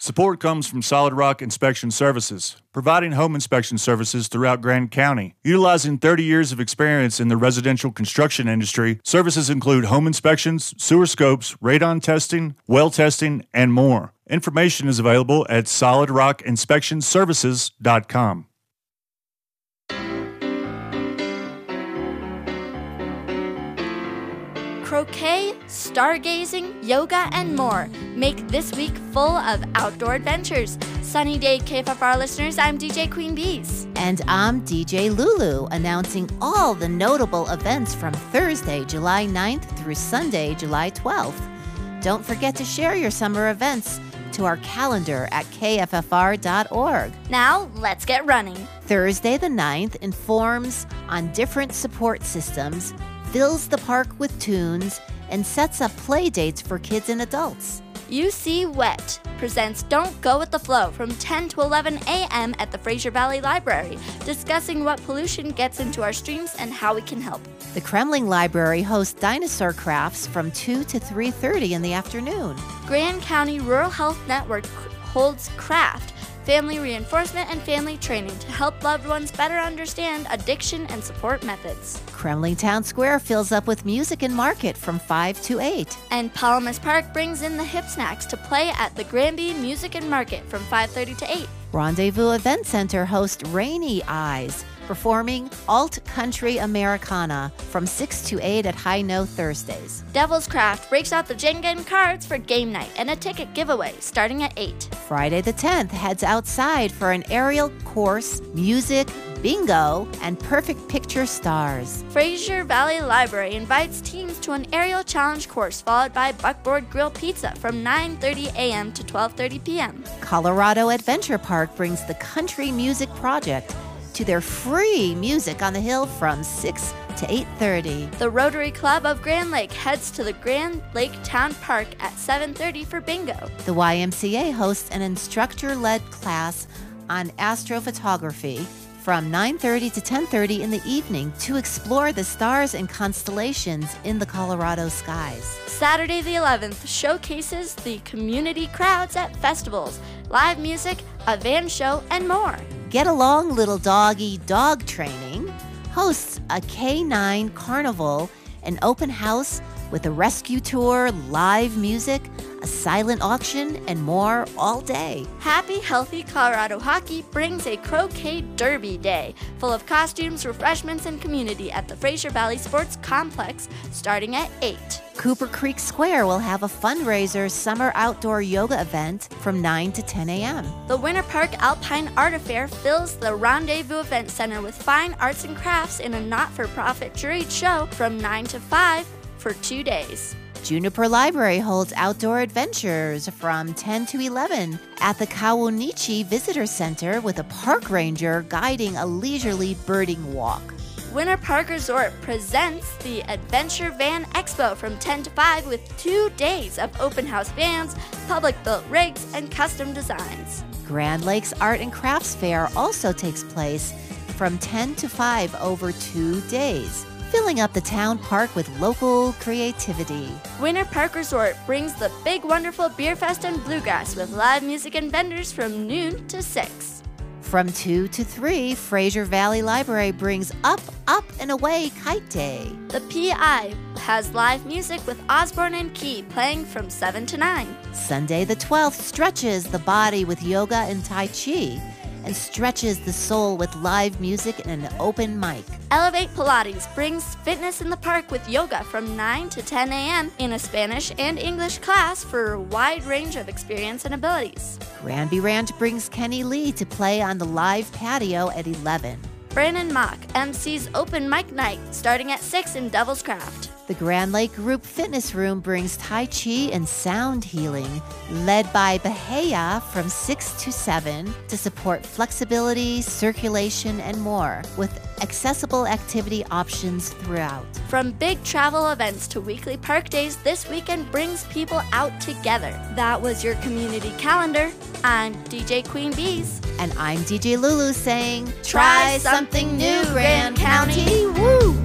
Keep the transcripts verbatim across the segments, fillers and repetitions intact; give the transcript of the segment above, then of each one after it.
Support comes from Solid Rock Inspection Services, providing home inspection services throughout Grand County. Utilizing thirty years of experience in the residential construction industry, services include home inspections, sewer scopes, radon testing, well testing, and more. Information is available at solid rock inspection services dot com. Croquet, stargazing, yoga, and more make this week full of outdoor adventures. Sunny day K F F R listeners, I'm D J Queen Bees. And I'm D J Lulu, announcing all the notable events from Thursday, July ninth through Sunday, July twelfth. Don't forget to share your summer events to our calendar at K F F R dot org. Now, let's get running. Thursday the ninth informs on different support systems, fills the park with tunes, and sets up play dates for kids and adults. U C Wet presents Don't Go With The Flow from ten to eleven a.m. at the Fraser Valley Library, discussing what pollution gets into our streams and how we can help. The Kremling Library hosts dinosaur crafts from two to three thirty in the afternoon. Grand County Rural Health Network holds craft, family reinforcement, and family training to help loved ones better understand addiction and support methods. Kremling Town Square fills up with music and market from five to eight. And Palamas Park brings in the hip snacks to play at the Granby Music and Market from five thirty to eight. Rendezvous Event Center hosts Rainy Eyes, performing Alt Country Americana from six to eight at High No Thursdays. Devil's Craft breaks out the Jenga and cards for game night and a ticket giveaway starting at eight. Friday the tenth heads outside for an aerial course, music, bingo, and perfect picture stars. Fraser Valley Library invites teams to an aerial challenge course followed by Buckboard Grill Pizza from nine thirty a.m. to twelve thirty p.m. Colorado Adventure Park brings the Country Music Project to their free Music on the Hill from six to eight thirty. The Rotary Club of Grand Lake heads to the Grand Lake Town Park at seven thirty for bingo. The Y M C A hosts an instructor-led class on astrophotography from nine thirty to ten thirty in the evening to explore the stars and constellations in the Colorado skies. Saturday the eleventh showcases the community crowds at festivals, live music, a van show, and more. Get Along Little Doggy Dog Training hosts a K nine carnival, an open house with a rescue tour, live music, a silent auction, and more all day. Happy Healthy Colorado Hockey brings a Croquet Derby Day full of costumes, refreshments, and community at the Fraser Valley Sports Complex starting at eight. Cooper Creek Square will have a fundraiser summer outdoor yoga event from nine to ten a.m. The Winter Park Alpine Art Affair fills the Rendezvous Event Center with fine arts and crafts in a not-for-profit juried show from nine to five for two days. Juniper Library holds outdoor adventures from ten to eleven at the Kawunichi Visitor Center with a park ranger guiding a leisurely birding walk. Winter Park Resort presents the Adventure Van Expo from ten to five with two days of open house vans, public-built rigs, and custom designs. Grand Lakes Art and Crafts Fair also takes place from ten to five over two days, filling up the town park with local creativity. Winter Park Resort brings the Big Wonderful Beer Fest and Bluegrass with live music and vendors from noon to six. From two to three, Fraser Valley Library brings Up, Up, and Away Kite Day. The P I has live music with Osborne and Key playing from seven to nine. Sunday the twelfth stretches the body with yoga and Tai Chi and stretches the soul with live music and an open mic. Elevate Pilates brings fitness in the park with yoga from nine to ten a.m. in a Spanish and English class for a wide range of experience and abilities. Granby Ranch brings Kenny Lee to play on the live patio at eleven. Brandon Mock M C's open mic night starting at six in Devil's Craft. The Grand Lake Group Fitness Room brings Tai Chi and sound healing, led by Bahia from six to seven to support flexibility, circulation, and more, with accessible activity options throughout. From big travel events to weekly park days, this weekend brings people out together. That was your community calendar. I'm D J Queen Bees. And I'm D J Lulu saying, try something new, Grand County. Woo!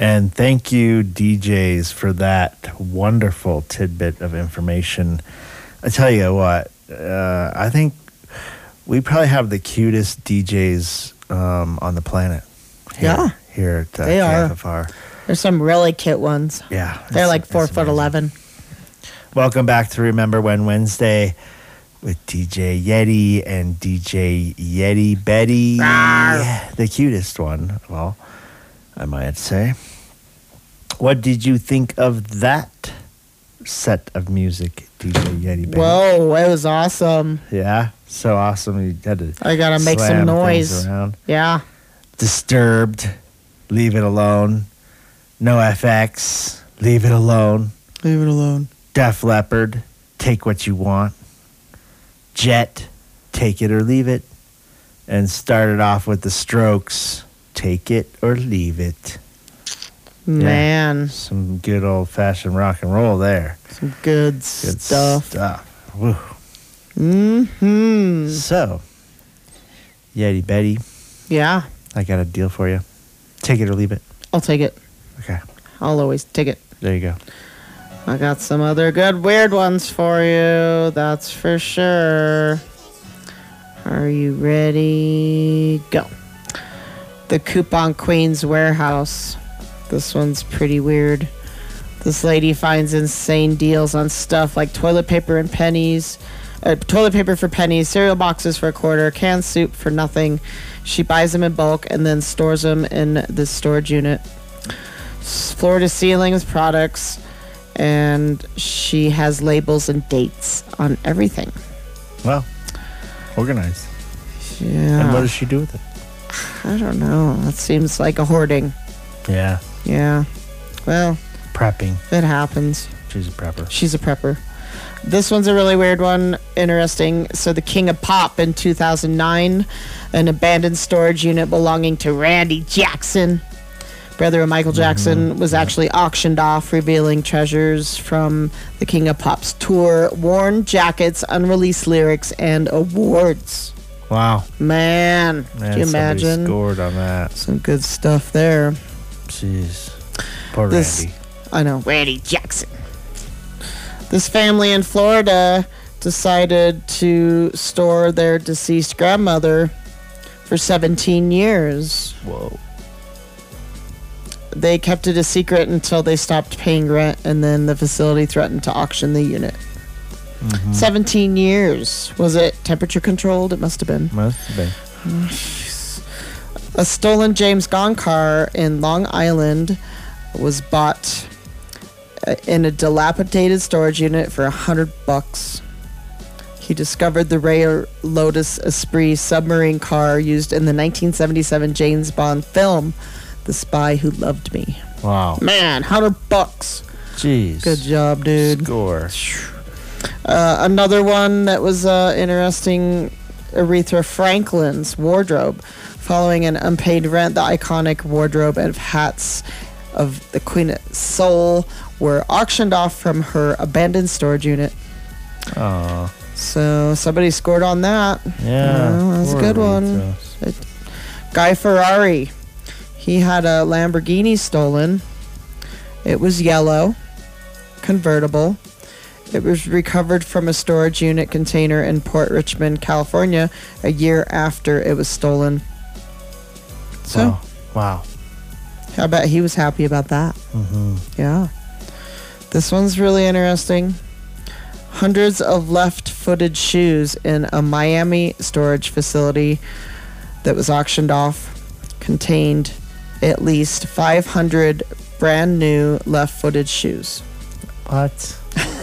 And thank you, D Js, for that wonderful tidbit of information. I tell you what, uh, I think we probably have the cutest D Js um, on the planet. Here, Yeah. Here at uh, They K are. F F R. There's some really cute ones. Yeah. They're it's- like four it's foot amazing. eleven. Welcome back to Remember When Wednesday with D J Yeti and D J Yeti Betty. Rawr. The cutest one of all, I might say. What did you think of that set of music, D J Yeti Betty? Whoa, it was awesome. Yeah, so awesome. You had to I gotta make some slam things noise. around. Yeah. Disturbed, Leave It Alone. No F X, Leave It Alone. Leave it alone. Def Leppard, Take What You Want. Jet, Take It or Leave It. And started off with the Strokes, Take It or Leave It. Man, Some good old fashioned rock and roll there. some good, Good stuff. stuff. Woo. Mm-hmm. So, Yeti Betty, Yeah, I got a deal for you. Take it or leave it. I'll take it. Okay, I'll always take it. there you go. I got some other good weird ones for you, that's for sure. Are you ready? Go. The Coupon Queen's Warehouse. This one's pretty weird. This lady finds insane deals on stuff like toilet paper and pennies, uh, toilet paper for pennies, cereal boxes for a quarter, canned soup for nothing. She buys them in bulk and then stores them in the storage unit. S- Floor to ceiling with products, and she has labels and dates on everything. Well, organized. Yeah. And what does she do with it? I don't know. That seems like a hoarding. Yeah, Yeah. Well, prepping. it happens. She's a prepper. She's a prepper. This one's a really weird one. Interesting. So, the King of Pop in two thousand nine, an abandoned storage unit belonging to Randy Jackson, brother of Michael Jackson, was actually auctioned off, revealing treasures from the King of Pop's tour, worn jackets, unreleased lyrics, and awards. Wow. Man, Man, can you somebody imagine? scored on that. Some good stuff there. Jeez. Poor This- Randy. I know. Randy Jackson. This family in Florida decided to store their deceased grandmother for seventeen years. Whoa. They kept it a secret until they stopped paying rent, and then the facility threatened to auction the unit. Mm-hmm. seventeen years. Was it temperature controlled? It must have been. Must have been. A stolen James Bond car in Long Island was bought uh, in a dilapidated storage unit for a hundred bucks. He discovered the rare Lotus Esprit submarine car used in the nineteen seventy-seven James Bond film, The Spy Who Loved Me. Wow. Man, hundred bucks. Jeez. Good job, dude. Score. Uh, another one that was uh, interesting, Aretha Franklin's wardrobe. Following an unpaid rent, the iconic wardrobe and hats of the Queen of Soul were auctioned off from her abandoned storage unit. Aw. So somebody scored on that. Yeah. Well, that's a Poor good one. Aretha. It- Guy Ferrari. He had a Lamborghini stolen. It was yellow, convertible. It was recovered from a storage unit container in Port Richmond, California, a year after it was stolen. So, Wow. Wow. I bet he was happy about that. Mm-hmm. Yeah. This one's really interesting. Hundreds of left-footed shoes in a Miami storage facility that was auctioned off contained at least five hundred brand new left-footed shoes. What?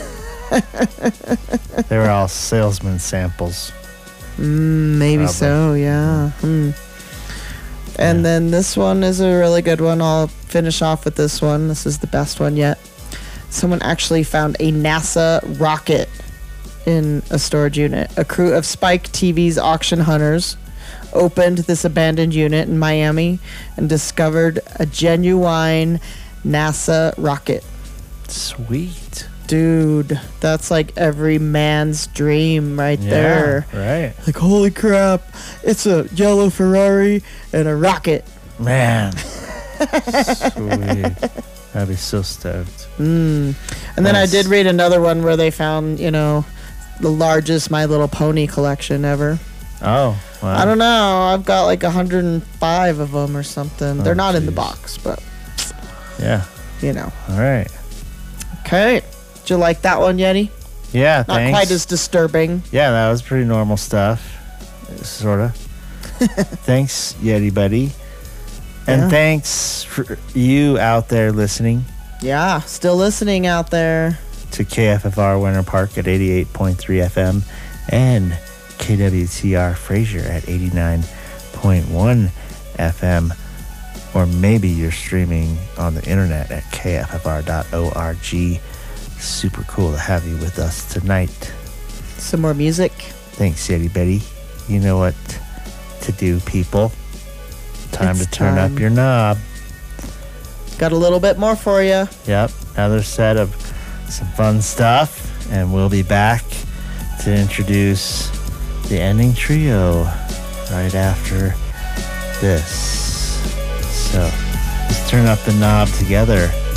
They were all salesman samples. Mm, maybe Probably. so, yeah. Hmm. And Yeah. then this one is a really good one. I'll finish off with this one. This is the best one yet. Someone actually found a NASA rocket in a storage unit. A crew of Spike T V's auction hunters opened this abandoned unit in Miami and discovered a genuine NASA rocket. Sweet. Dude, that's like every man's dream right there. Right. Like, holy crap, it's a yellow Ferrari and a rocket. Man. Sweet. I'd be so stoked. Mm. And then Nice. I did read another one where they found, you know, the largest My Little Pony collection ever. Oh, wow. I don't know. I've got like one hundred five of them or something. Oh, They're not in the jeez. box, but, Yeah. you know. All right. Okay. Did you like that one, Yeti? Yeah, Not thanks. quite as disturbing. Yeah, that was pretty normal stuff. Sort of. Thanks, Yeti Buddy. And Yeah. thanks for you out there listening Yeah, still listening out there. to K F F R Winter Park at eighty-eight point three F M and K W T R Fraser at eighty-nine point one F M. Or maybe you're streaming on the internet at K F F R dot org. Super cool to have you with us tonight. Some more music. Thanks, Yeti Betty. You know what to do, people. Time It's to turn time. up your knob. Got a little bit more for you. Yep, another set of some fun stuff. And we'll be back to introduce the ending trio right after this. So let's turn up the knob together.